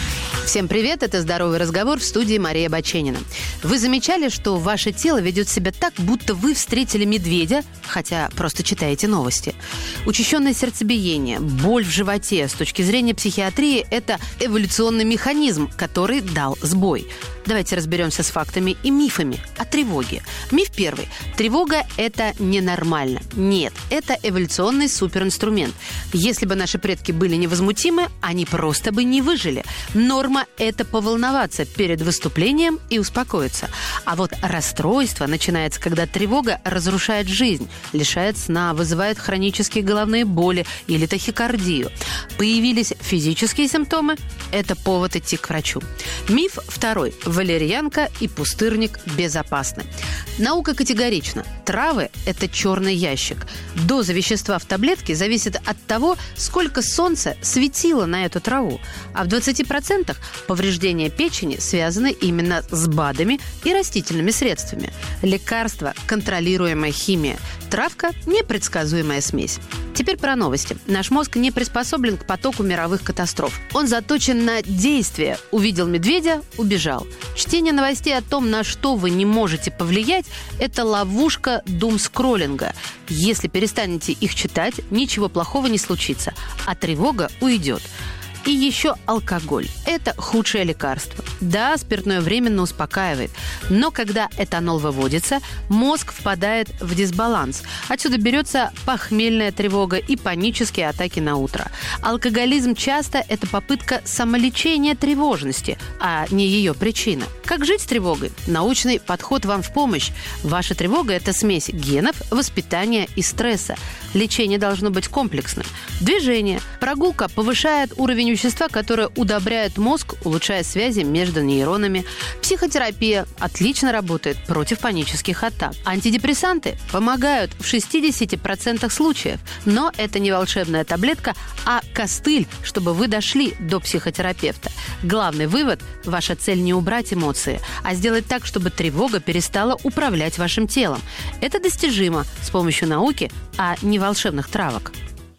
Всем привет, это «Здоровый разговор», в студии Мария Баченина. Вы замечали, что ваше тело ведет себя так, будто вы встретили медведя, хотя просто читаете новости? Учащенное сердцебиение, боль в животе с точки зрения психиатрии – это эволюционный механизм, который дал сбой. Давайте разберемся с фактами и мифами о тревоге. Миф первый. Тревога – это ненормально. Нет, это эволюционный суперинструмент. Если бы наши предки были невозмутимы, они просто бы не выжили. Норма – это поволноваться перед выступлением и успокоиться. А вот расстройство начинается, когда тревога разрушает жизнь, лишает сна, вызывает хронические головные боли или тахикардию. Появились физические симптомы – это повод идти к врачу. Миф второй. Валерьянка и пустырник безопасны. Наука категорична. Травы – это черный ящик. Доза вещества в таблетке зависит от того, сколько солнца светило на эту траву. А в двадцати процентах повреждения печени связаны именно с БАДами и растительными средствами. Лекарства – контролируемая химия. Травка – непредсказуемая смесь. Теперь про новости. Наш мозг не приспособлен к потоку мировых катастроф. Он заточен на действие. Увидел медведя – убежал. Чтение новостей о том, на что вы не можете повлиять – это ловушка думскроллинга. Если перестанете их читать, ничего плохого не случится, а тревога уйдет. И еще алкоголь. Это худшее лекарство. Да, спиртное временно успокаивает, но когда этанол выводится, мозг впадает в дисбаланс. Отсюда берется похмельная тревога и панические атаки на утро. Алкоголизм часто – это попытка самолечения тревожности, а не ее причина. Как жить с тревогой? Научный подход вам в помощь. Ваша тревога – это смесь генов, воспитания и стресса. Лечение должно быть комплексным. Движение. Прогулка повышает уровень вещества, которое удобряет мозг, улучшая связи между нейронами. Психотерапия отлично работает против панических атак. Антидепрессанты помогают в шестидесяти процентах случаев. Но это не волшебная таблетка, а костыль, чтобы вы дошли до психотерапевта. Главный вывод – ваша цель не убрать эмоции, а сделать так, чтобы тревога перестала управлять вашим телом. Это достижимо с помощью науки, а не волшебных травок.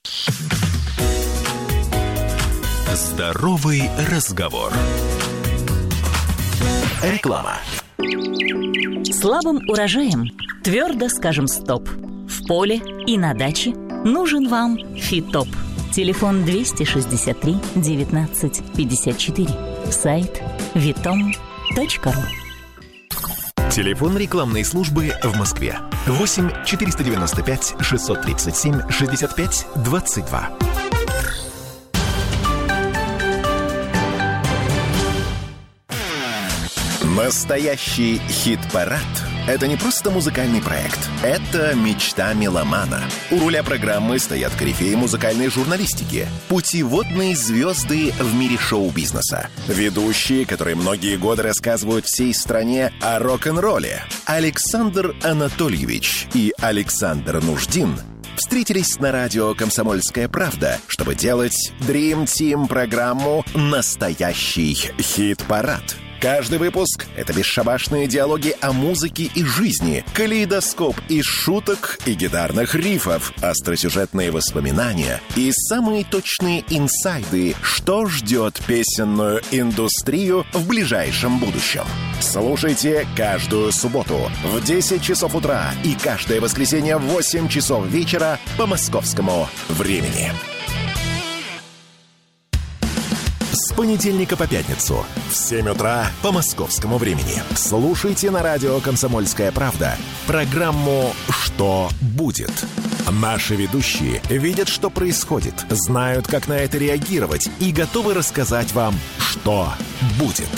Здоровый разговор. Реклама. Слабым урожаем твердо скажем стоп. В поле и на даче нужен вам Фитоп. Телефон двести шестьдесят три девятнадцать пятьдесят четыре. Сайт витом точка ру. Телефон рекламной службы в Москве. восемь четыреста девяносто пять шестьсот тридцать семь шестьдесят пять двадцать два. Настоящий хит-парад – это не просто музыкальный проект. Это мечта меломана. У руля программы стоят корифеи музыкальной журналистики, путеводные звезды в мире шоу-бизнеса, ведущие, которые многие годы рассказывают всей стране о рок-н-ролле. Александр Анатольевич и Александр Нуждин встретились на радио «Комсомольская правда», чтобы делать Dream Team программу «Настоящий хит-парад». Каждый выпуск — это бесшабашные диалоги о музыке и жизни, калейдоскоп из шуток и гитарных рифов, остросюжетные воспоминания и самые точные инсайды, что ждет песенную индустрию в ближайшем будущем. Слушайте каждую субботу в десять часов утра и каждое воскресенье в восемь часов вечера по московскому времени. С понедельника по пятницу в семь утра по московскому времени. Слушайте на радио «Комсомольская правда» программу «Что будет?». Наши ведущие видят, что происходит, знают, как на это реагировать и готовы рассказать вам, что будет.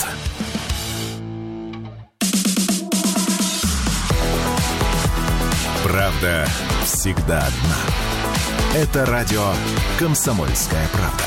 Правда всегда одна. Это радио «Комсомольская правда».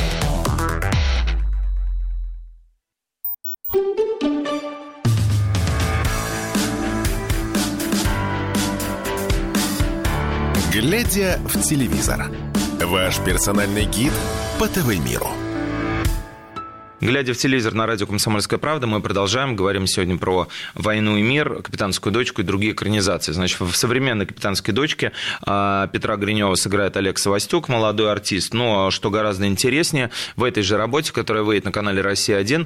Глядя в телевизор. Ваш персональный гид по ТВ-миру. Глядя в телевизор на радио «Комсомольская правда», мы продолжаем. Говорим сегодня про «Войну и мир», «Капитанскую дочку» и другие экранизации. Значит, в современной «Капитанской дочке» Петра Гринева сыграет Олег Савостюк, молодой артист. Но, что гораздо интереснее, в этой же работе, которая выйдет на канале «Россия-один»,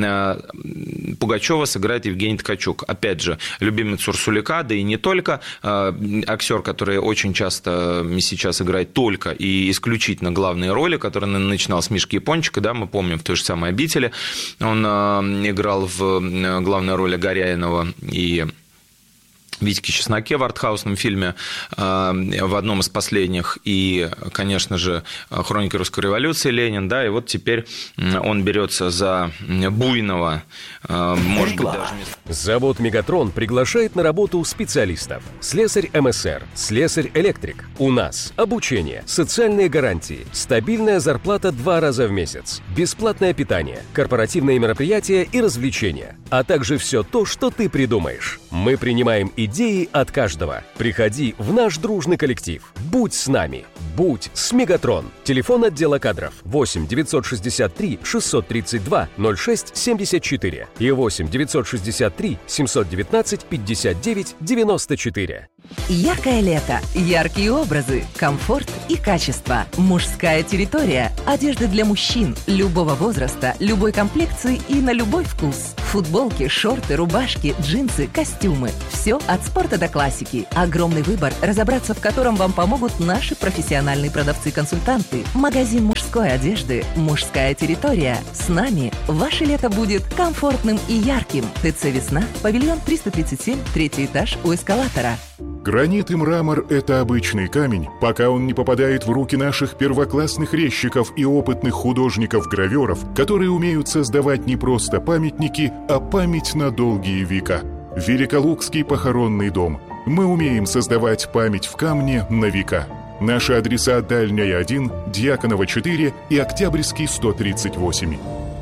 Пугачева сыграет Евгений Ткачук. Опять же, любимец Урсуляка, да и не только. Актер, который очень часто сейчас играет только и исключительно главные роли, который начинал с Мишки Япончика, да, мы помним, в той же самой «Обители». Он играл в главной роли Горяинова и Витьки Чесноке в артхаусном фильме, в одном из последних, и, конечно же, «Хроники русской революции» Ленин, да, и вот теперь он берется за буйного, может быть, даже... Завод «Мегатрон» приглашает на работу специалистов. Слесарь эм эс эр, слесарь-электрик. У нас обучение, социальные гарантии, стабильная зарплата два раза в месяц, бесплатное питание, корпоративные мероприятия и развлечения, а также все то, что ты придумаешь. Мы принимаем и идеи от каждого. Приходи в наш дружный коллектив. Будь с нами. Будь с Мегатрон. Телефон отдела кадров восемь девятьсот шестьдесят три шестьсот тридцать два ноль шесть семьдесят четыре и восемь девятьсот шестьдесят три семьсот девятнадцать пятьдесят девять девяносто четыре. Яркое лето, яркие образы, комфорт и качество. Мужская территория. Одежда для мужчин любого возраста, любой комплекции и на любой вкус. Футболки, шорты, рубашки, джинсы, костюмы. Все от спорта до классики. Огромный выбор, разобраться в котором вам помогут наши профессиональные продавцы-консультанты. Магазин мужской одежды «Мужская территория». С нами ваше лето будет комфортным и ярким. ТЦ «Весна», павильон триста тридцать семь, третий этаж у эскалатора. Гранит и мрамор – это обычный камень, пока он не попадает в руки наших первоклассных резчиков и опытных художников-гравёров, которые умеют создавать не просто памятники, а память на долгие века. Великолукский похоронный дом. Мы умеем создавать память в камне на века. Наши адреса: Дальняя один, Дьяконова четыре и Октябрьский сто тридцать восемь.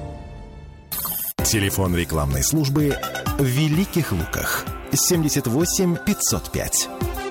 Телефон рекламной службы в Великих Луках. семьдесят восемь пятьсот пять.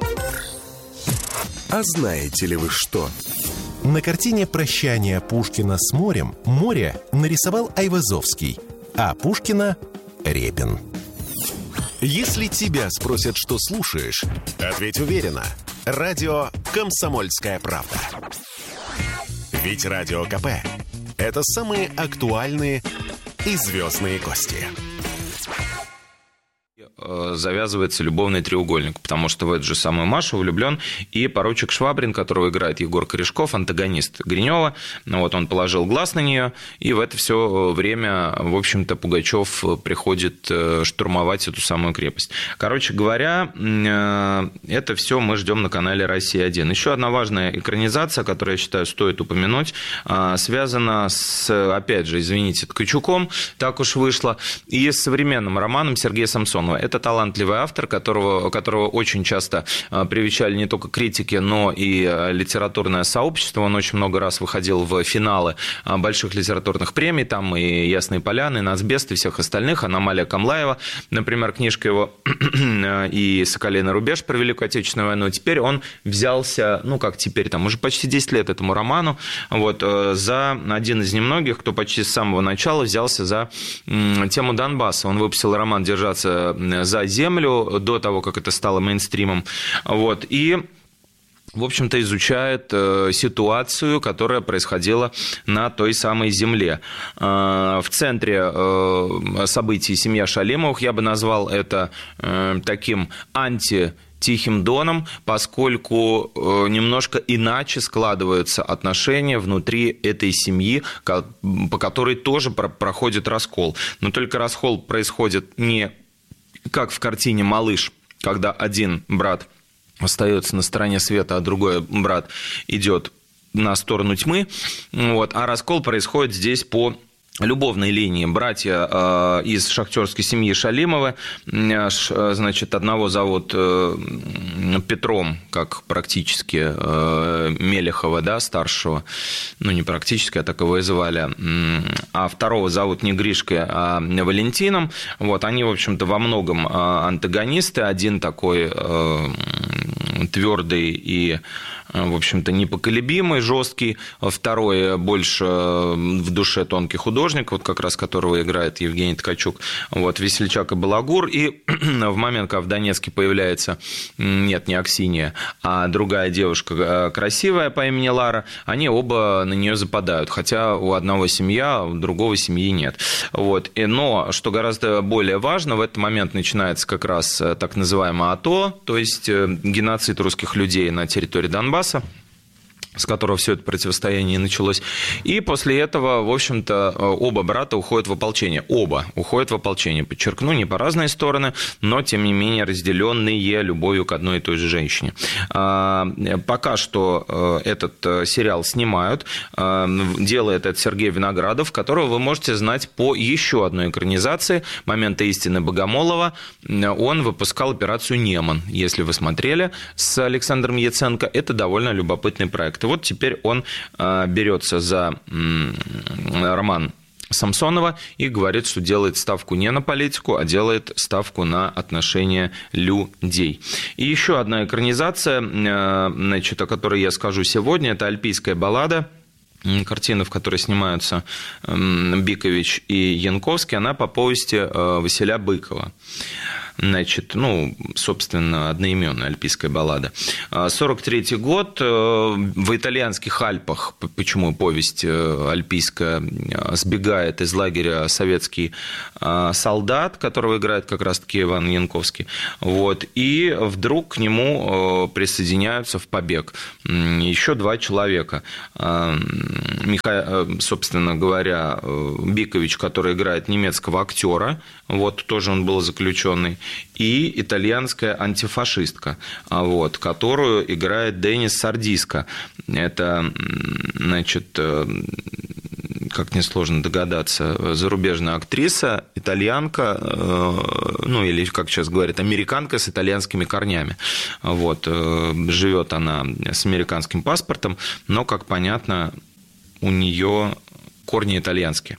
А знаете ли вы что? На картине «Прощание» Пушкина с морем море нарисовал Айвазовский, а Пушкина — Репин. Если тебя спросят, что слушаешь, ответь уверенно. Радио «Комсомольская правда». Ведь Радио ка пэ – это самые актуальные и звездные гости. Завязывается любовный треугольник, потому что в эту же самую Машу влюблен и поручик Швабрин, которого играет Егор Корешков, антагонист Гринева. Вот он положил глаз на нее, и в это все время, в общем-то, Пугачев приходит штурмовать эту самую крепость. Короче говоря, это все мы ждем на канале «Россия-один». Еще одна важная экранизация, которую, я считаю, стоит упомянуть, связана с, опять же, извините, Ткачуком, так уж вышло, и с современным романом Сергея Самсонова. Это талантливый автор, которого, которого очень часто привечали не только критики, но и литературное сообщество. Он очень много раз выходил в финалы больших литературных премий, там и «Ясные поляны», и «Нацбест», и всех остальных. Аномалия Камлаева, например, книжка его, и «Соколиный рубеж» про Великую Отечественную войну. Теперь он взялся, ну как теперь, там уже почти десять лет этому роману, вот, за один из немногих, кто почти с самого начала взялся за тему Донбасса. Он выпустил роман «Держаться за землю» до того, как это стало мейнстримом. Вот. И, в общем-то, изучает ситуацию, которая происходила на той самой земле. В центре событий семья Шалимовых, я бы назвал это таким анти- Тихим Доном, поскольку немножко иначе складываются отношения внутри этой семьи, по которой тоже проходит раскол. Но только раскол происходит не как в картине «Малыш», когда один брат остается на стороне света, а другой брат идет на сторону тьмы, вот, а раскол происходит здесь по любовной линии. Братья э, из шахтерской семьи Шалимовы, э, значит, одного зовут э, Петром, как практически э, Мелехова, да, старшего, ну, не практически, а так его и звали, а второго зовут не Гришкой, а Валентином. Вот, они, в общем-то, во многом э, антагонисты. Один такой э, твердый и в общем-то, непоколебимый, жесткий. Второй больше в душе тонкий художник, вот как раз которого играет Евгений Ткачук. Вот, весельчак и балагур. И в момент, когда в Донецке появляется, нет, не Аксинья, а другая девушка красивая по имени Лара, они оба на нее западают. Хотя у одного семья, а у другого семьи нет. Вот. Но, что гораздо более важно, в этот момент начинается как раз так называемое АТО, то есть геноцид русских людей на территории Донбасса, с которого все это противостояние началось. И после этого, в общем-то, оба брата уходят в ополчение. Оба уходят в ополчение. Подчеркну, не по разные стороны, но, тем не менее, разделенные любовью к одной и той же женщине. Пока что этот сериал снимают. Делает это Сергей Виноградов, которого вы можете знать по еще одной экранизации «Момента истины» Богомолова. Он выпускал операцию «Неман». Если вы смотрели с Александром Яценко, это довольно любопытный проект. И вот теперь он берется за роман Самсонова и говорит, что делает ставку не на политику, а делает ставку на отношения людей. И еще одна экранизация, значит, о которой я скажу сегодня, это «Альпийская баллада». Картина, в которой снимаются Бикович и Янковский, она по повести Василя Быкова. Значит, ну, собственно, одноименная альпийская баллада. сорок третий год, в итальянских Альпах, почему повесть альпийская, сбегает из лагеря советский солдат, которого играет как раз-таки Иван Янковский, вот, и вдруг к нему присоединяются в побег еще два человека. Миха... Собственно говоря, Бикович, который играет немецкого актера, вот, тоже он был заключенный, и итальянская антифашистка, вот, которую играет Денис Сардиско. Это, значит, как несложно догадаться, зарубежная актриса, итальянка, ну или, как сейчас говорят, американка с итальянскими корнями. Вот, живет она с американским паспортом, но, как понятно, у нее корни итальянские.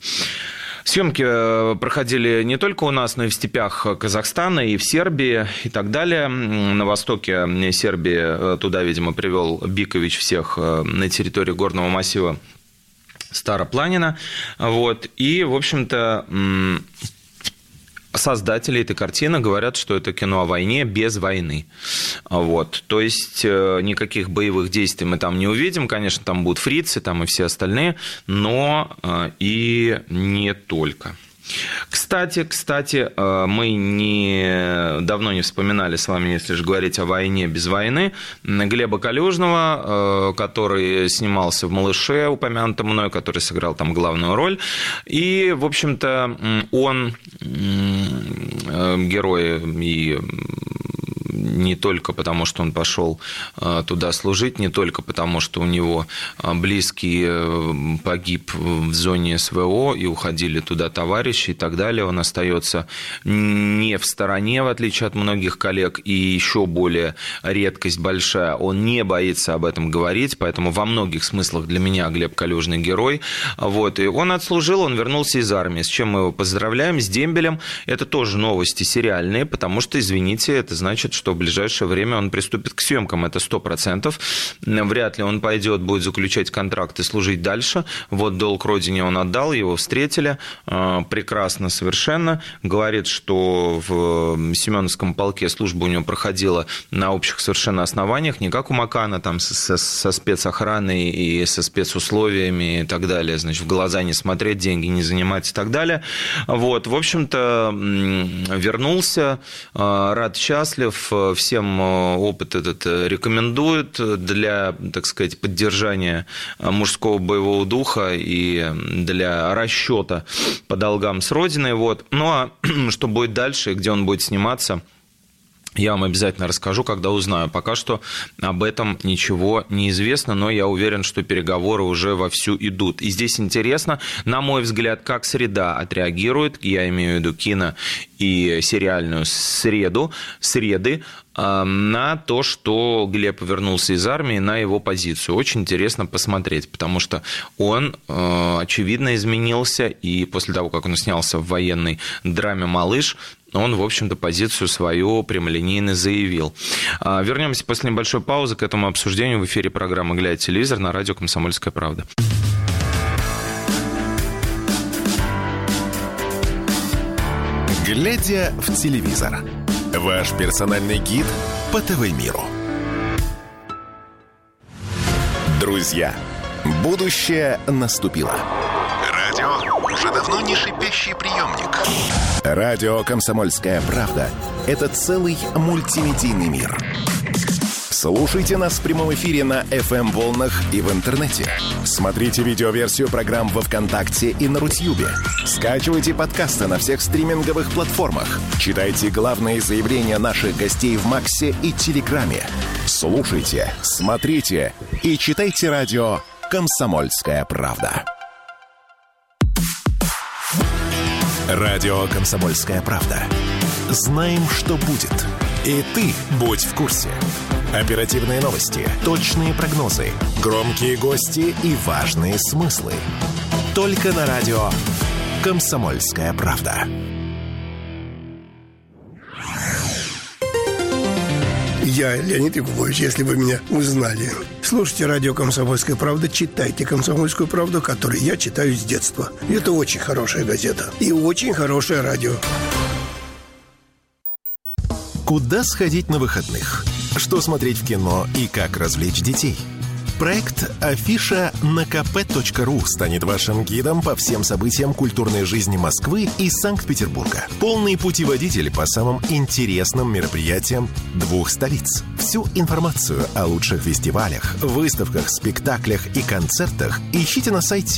Съемки проходили не только у нас, но и в степях Казахстана, и в Сербии, и так далее. На востоке Сербии туда, видимо, привел Бикович всех на территории горного массива Старопланина. Вот. И, в общем-то, создатели этой картины говорят, что это кино о войне без войны. Вот. То есть никаких боевых действий мы там не увидим. Конечно, там будут фрицы, там и все остальные, но и не только. Кстати, кстати, мы не, давно не вспоминали с вами, если же говорить о войне без войны, Глеба Калюжного, который снимался в «Малыше», упомянутом мной, который сыграл там главную роль. И, в общем-то, он герой и не только потому, что он пошел туда служить, не только потому, что у него близкий погиб в зоне СВО и уходили туда товарищи и так далее. Он остается не в стороне, в отличие от многих коллег, и еще более редкость большая, он не боится об этом говорить, поэтому во многих смыслах для меня Глеб Калюжный герой. Вот. И он отслужил, он вернулся из армии, с чем мы его поздравляем, с дембелем. Это тоже новости сериальные, потому что, извините, это значит, что в ближайшее время он приступит к съемкам, это сто процентов. Вряд ли он пойдет, будет заключать контракт и служить дальше. Вот долг родине он отдал, его встретили, прекрасно совершенно. Говорит, что в Семеновском полке служба у него проходила на общих совершенно основаниях, не как у Макана, там, со, со спецохраной и со спецусловиями и так далее, значит, в глаза не смотреть, деньги не занимать и так далее. Вот, в общем-то, вернулся, рад, счастлив, всем опыт этот рекомендует для, так сказать, поддержания мужского боевого духа и для расчета по долгам с Родиной. Вот. Ну а что будет дальше и где он будет сниматься, я вам обязательно расскажу, когда узнаю. Пока что об этом ничего не известно, но я уверен, что переговоры уже вовсю идут. И здесь интересно, на мой взгляд, как среда отреагирует, я имею в виду кино и сериальную среду, среды, на то, что Глеб вернулся из армии, на его позицию. Очень интересно посмотреть, потому что он, очевидно, изменился, и после того, как он снялся в военной драме «Малыш», он, в общем-то, позицию свою прямолинейно заявил. Вернемся после небольшой паузы к этому обсуждению в эфире программы «Глядя телевизор» на радио «Комсомольская правда». «Глядя в телевизор» – ваш персональный гид по ТВ-миру. Друзья, будущее наступило. Радио уже давно не шипящий приемник. Радио «Комсомольская правда» – это целый мультимедийный мир. Слушайте нас в прямом эфире на эф эм-волнах и в интернете. Смотрите видеоверсию программ во ВКонтакте и на Рутьюбе. Скачивайте подкасты на всех стриминговых платформах. Читайте главные заявления наших гостей в Максе и Телеграме. Слушайте, смотрите и читайте радио «Комсомольская правда». Радио «Комсомольская правда». Знаем, что будет. И ты будь в курсе. Оперативные новости, точные прогнозы, громкие гости и важные смыслы. Только на радио «Комсомольская правда». Я Леонид Якубович, если вы меня узнали. Слушайте радио «Комсомольская правда», читайте «Комсомольскую правду», которую я читаю с детства. Это очень хорошая газета и очень хорошее радио. Куда сходить на выходных? Что смотреть в кино и как развлечь детей? Проект «Афиша» на ка пэ точка ру станет вашим гидом по всем событиям культурной жизни Москвы и Санкт-Петербурга. Полный путеводитель по самым интересным мероприятиям двух столиц. Всю информацию о лучших фестивалях, выставках, спектаклях и концертах ищите на сайте